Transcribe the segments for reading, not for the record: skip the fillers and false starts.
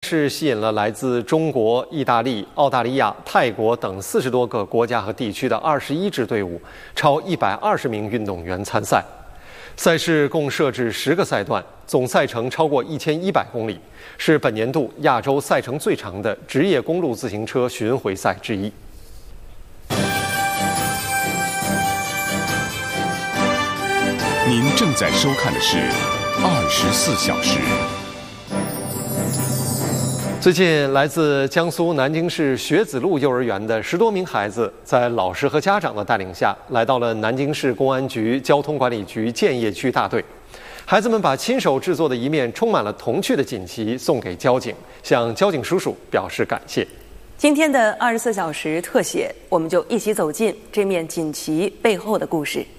是吸引了来自中国、意大利、澳大利亚、泰国等40多个国家和地区的21支队伍，超120名运动员参赛。赛事共设置10个赛段，总赛程超过1100公里，是本年度亚洲赛程最长的职业公路自行车巡回赛之一。 您正在收看的是24小时。 最近，来自江苏南京市学子路幼儿园的10多名孩子，在老师和家长的带领下，来到了南京市公安局交通管理局建邺区大队。孩子们把亲手制作的一面充满了童趣的锦旗送给交警，向交警叔叔表示感谢。 今天的24小时特写，我们就一起走进这面锦旗背后的故事。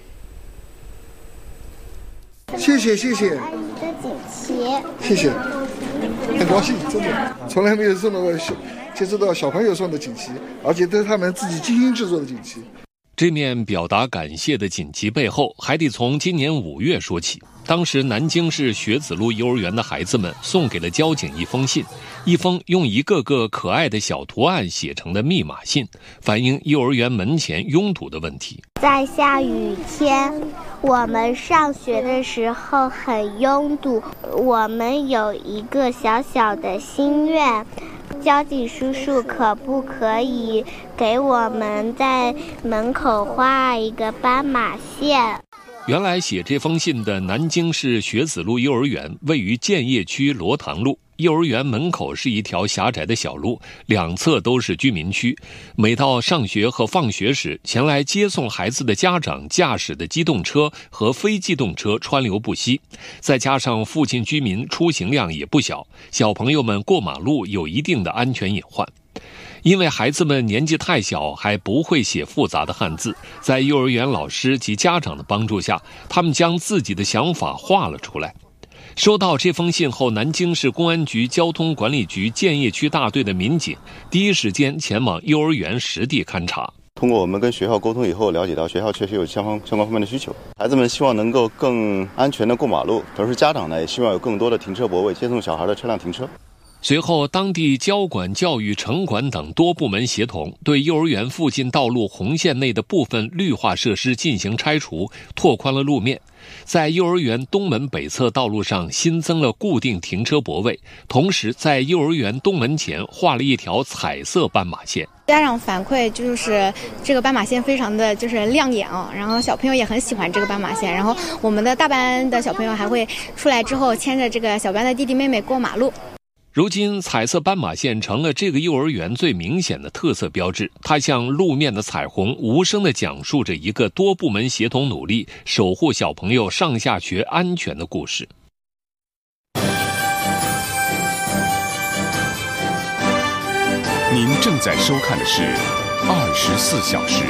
谢谢阿姨的锦旗， 谢谢，很高兴，真的从来没有送到过接触到小朋友送的锦旗，而且都是他们自己精心制作的锦旗。 这面表达感谢的锦旗背后，还得从今年5月说起。当时南京市学子路幼儿园的孩子们送给了交警一封信，一封用一个个可爱的小图案写成的密码信，反映幼儿园门前拥堵的问题。 在下雨天，我们上学的时候很拥堵，我们有一个小小的心愿，交警叔叔可不可以给我们在门口画一个斑马线？ 原来写这封信的南京市学子路幼儿园位于建邺区罗塘路，幼儿园门口是一条狭窄的小路，两侧都是居民区。每到上学和放学时，前来接送孩子的家长驾驶的机动车和非机动车川流不息，再加上附近居民出行量也不小，小朋友们过马路有一定的安全隐患。因为孩子们年纪太小，还不会写复杂的汉字，在幼儿园老师及家长的帮助下，他们将自己的想法画了出来。收到这封信后，南京市公安局交通管理局建邺区大队的民警第一时间前往幼儿园实地勘查。 通过我们跟学校沟通以后，了解到学校确实有相关方面的需求，孩子们希望能够更安全的过马路，同时家长呢也希望有更多的停车泊位接送小孩的车辆停车。 随后，当地交管、教育、城管等多部门协同，对幼儿园附近道路红线内的部分绿化设施进行拆除，拓宽了路面。在幼儿园东门北侧道路上新增了固定停车泊位，同时在幼儿园东门前画了一条彩色斑马线。 家长反馈就是这个斑马线非常的亮眼啊，然后小朋友也很喜欢这个斑马线，然后我们的大班的小朋友还会出来之后牵着这个小班的弟弟妹妹过马路。 如今，彩色斑马线成了这个幼儿园最明显的特色标志。它像路面的彩虹，无声地讲述着一个多部门协同努力、守护小朋友上下学安全的故事。 您正在收看的是24小时。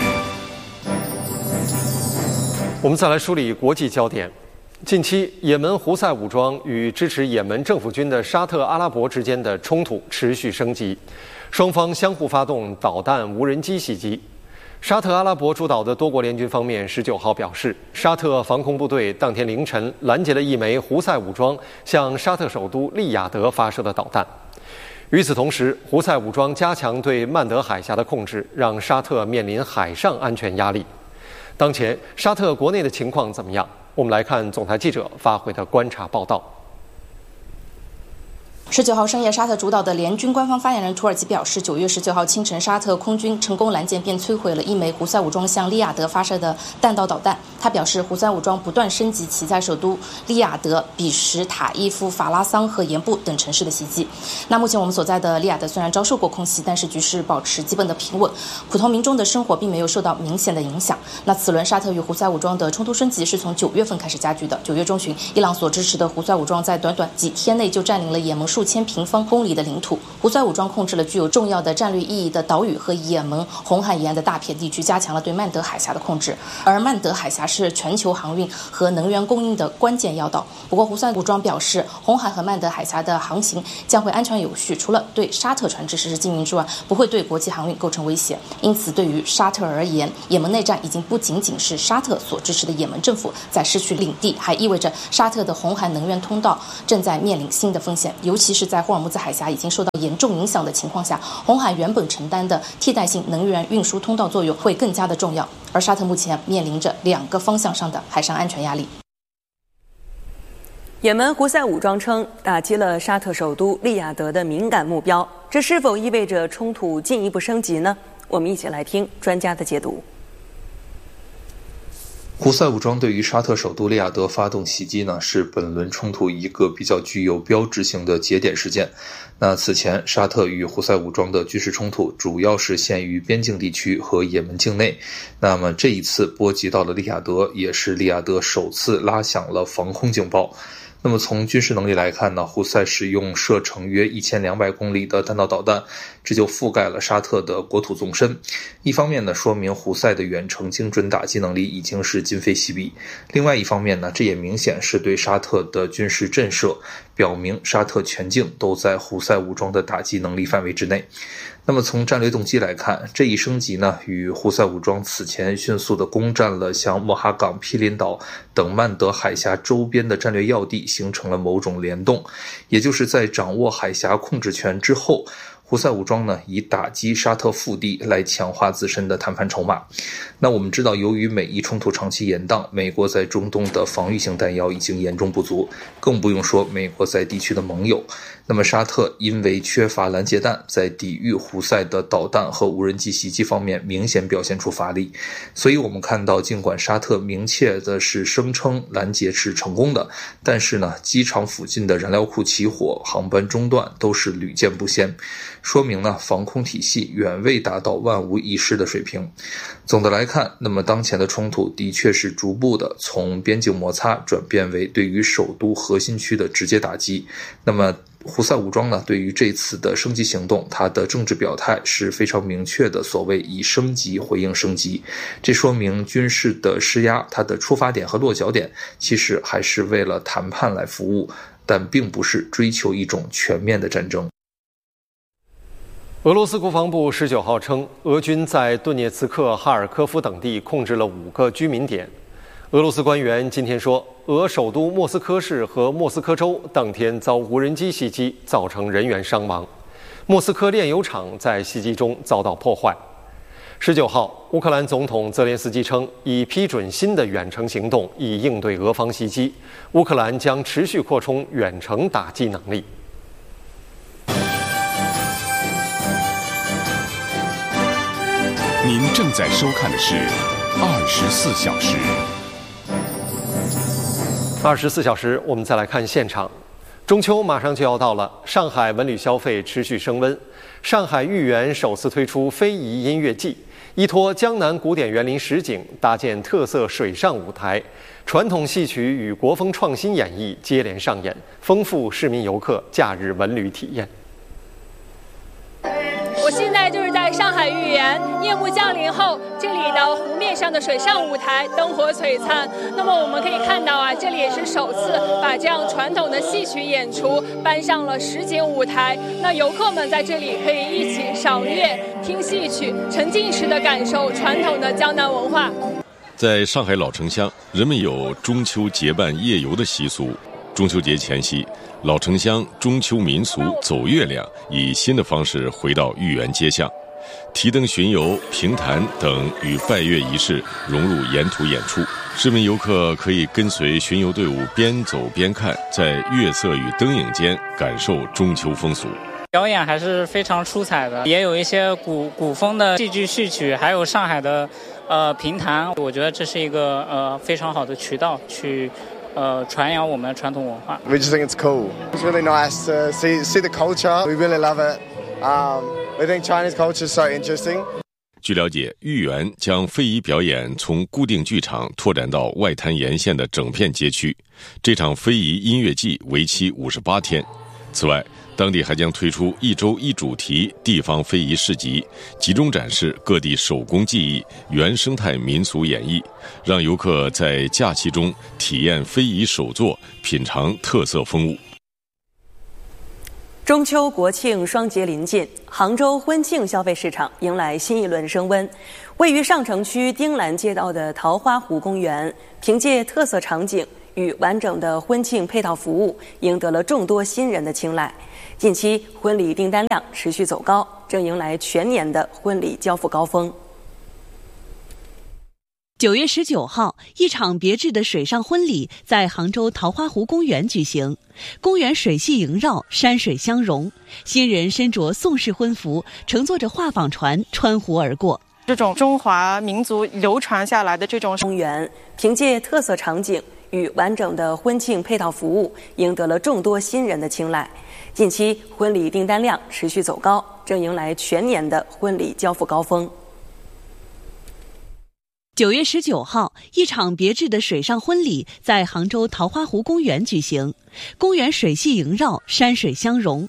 我们再来梳理国际焦点。近期，也门胡塞武装与支持也门政府军的沙特阿拉伯之间的冲突持续升级，双方相互发动导弹、无人机袭击。沙特阿拉伯主导的多国联军方面19号表示，沙特防空部队当天凌晨拦截了一枚胡塞武装向沙特首都利雅得发射的导弹。与此同时，胡塞武装加强对曼德海峡的控制，让沙特面临海上安全压力。当前，沙特国内的情况怎么样？我们来看总台记者发回的观察报道。 19号深夜，沙特主导的联军官方发言人土耳其表示，9月19号清晨，沙特空军成功拦截并摧毁了一枚胡塞武装向利雅得发射的弹道导弹。他表示，胡塞武装不断升级其在首都利雅得、比什、塔伊夫、法拉桑和盐布等城市的袭击。那目前我们所在的利雅得虽然遭受过空袭，但是局势保持基本的平稳，普通民众的生活并没有受到明显的影响。那此轮沙特与胡塞武装的冲突升级是从9月份开始加剧的。9月中旬，伊朗所支持的胡塞武装在短短几天内就占领了也门数千平方公里的领土。胡塞武装控制了具有重要的战略意义的岛屿和也门红海沿岸的大片地区，加强了对曼德海峡的控制。而曼德海峡是全球航运和能源供应的关键要道。不过，胡塞武装表示，红海和曼德海峡的航行将会安全有序，除了对沙特船只实施禁运之外，不会对国际航运构成威胁。因此，对于沙特而言，也门内战已经不仅仅是沙特所支持的也门政府在失去领地，还意味着沙特的红海能源通道正在面临新的风险，尤其其是在霍尔木兹海峡已经受到严重影响的情况下，红海原本承担的替代性能源运输通道作用会更加的重要。而沙特目前面临着2个方向上的海上安全压力。 也门胡塞武装称打击了沙特首都利雅得的敏感目标，这是否意味着冲突进一步升级呢？我们一起来听专家的解读。 胡塞武装对于沙特首都利雅得发动袭击呢，是本轮冲突一个比较具有标志性的节点事件。那此前沙特与胡塞武装的军事冲突主要是限于边境地区和也门境内，那么这一次波及到了利雅得，也是利雅得首次拉响了防空警报。那么从军事能力来看呢，胡塞使用射程约1200公里的弹道导弹，这就覆盖了沙特的国土纵深。一方面呢，说明胡塞的远程精准打击能力已经是今非昔比；另外一方面呢，这也明显是对沙特的军事震慑，表明沙特全境都在胡塞武装的打击能力范围之内。那么从战略动机来看，这一升级呢，与胡塞武装此前迅速地攻占了像莫哈港、毗邻岛等曼德海峡周边的战略要地形成了某种联动，也就是在掌握海峡控制权之后，胡塞武装呢以打击沙特腹地来强化自身的谈判筹码。那我们知道，由于美伊冲突长期延宕，美国在中东的防御性弹药已经严重不足，更不用说美国在地区的盟友。那么沙特因为缺乏拦截弹，在抵御胡塞的导弹和无人机袭击方面明显表现出乏力。所以我们看到，尽管沙特明确的是声称拦截是成功的，但是呢，机场附近的燃料库起火、航班中断都是屡见不鲜，说明呢，防空体系远未达到万无一失的水平。总的来看，那么当前的冲突的确是逐步的从边境摩擦转变为对于首都核心区的直接打击。那么胡塞武装呢，对于这次的升级行动，它的政治表态是非常明确的，所谓以升级回应升级。这说明军事的施压，它的出发点和落脚点其实还是为了谈判来服务，但并不是追求一种全面的战争。 俄罗斯国防部19号称，俄军在顿涅茨克、哈尔科夫等地控制了5个居民点。俄罗斯官员今天说，俄首都莫斯科市和莫斯科州当天遭无人机袭击，造成人员伤亡。莫斯科炼油厂在袭击中遭到破坏。19号，乌克兰总统泽连斯基称，已批准新的远程行动，以应对俄方袭击。乌克兰将持续扩充远程打击能力。 您正在收看的是24小时。 24小时，我们再来看现场。中秋马上就要到了，上海文旅消费持续升温。上海豫园首次推出非遗音乐季，依托江南古典园林实景，搭建特色水上舞台，传统戏曲与国风创新演绎接连上演，丰富市民游客假日文旅体验。 我现在就是在上海豫园，夜幕降临后，这里的湖面上的水上舞台灯火璀璨。那么我们可以看到啊，这里也是首次把这样传统的戏曲演出搬上了实景舞台。那游客们在这里可以一起赏月、听戏曲，沉浸式的感受传统的江南文化。 在上海老城乡，人们有中秋结伴夜游的习俗。中秋节前夕，老城乡中秋民俗走月亮以新的方式回到豫园街巷，提灯巡游、评弹等与拜月仪式融入沿途演出。市民游客可以跟随巡游队伍边走边看，在月色与灯影间感受中秋风俗。 表演还是非常出彩的，也有一些古风的戏剧序曲，还有上海的评弹。我觉得这是一个非常好的渠道去传扬我们的传统文化。 We just think it's cool. It's really nice to see the culture. We really love it. We think Chinese culture is so interesting. 据了解，豫园将非遗表演从固定剧场拓展到外滩沿线的整片街区。这场非遗音乐季为期58天。此外，当地还将推出1周1主题地方非遗市集，集中展示各地手工技艺、原生态民俗演绎，让游客在假期中体验非遗手作，品尝特色风物。 中秋国庆双节临近，杭州婚庆消费市场迎来新一轮升温。位于上城区丁兰街道的桃花湖公园，凭借特色场景与完整的婚庆配套服务，赢得了众多新人的青睐。 近期婚礼订单量持续走高，正迎来全年的婚礼交付高峰。 9月19号，一场别致的水上婚礼在杭州桃花湖公园举行。公园水系萦绕，山水相融，新人身着宋式婚服，乘坐着画舫船穿湖而过。 这种中华民族流传下来的这种公园，凭借特色场景与完整的婚庆配套服务，赢得了众多新人的青睐。近期婚礼订单量持续走高，正迎来全年的婚礼交付高峰。 9月19号，一场别致的水上婚礼在杭州桃花湖公园举行。公园水系萦绕，山水相融，